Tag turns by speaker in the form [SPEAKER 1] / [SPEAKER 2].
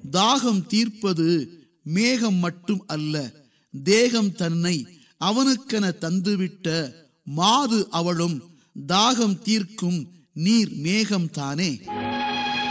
[SPEAKER 1] தாகம் தீர்ப்பது மேகம் மட்டும் அல்ல, தேகம் தன்னை அவனுக்கென தந்துவிட்ட மாது அவளும் தாகம் தீர்க்கும் நீர் மேகம் தானே.